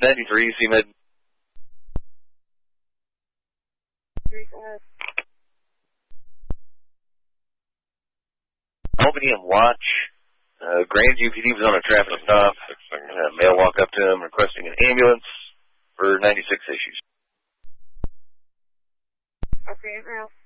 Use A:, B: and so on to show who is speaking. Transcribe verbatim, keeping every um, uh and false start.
A: ninety-three, C-Med. Albany and Watch. Uh, Grandview P D was on a traffic stop. Uh, male walk up to him requesting an ambulance for ninety-six issues.
B: Okay, now.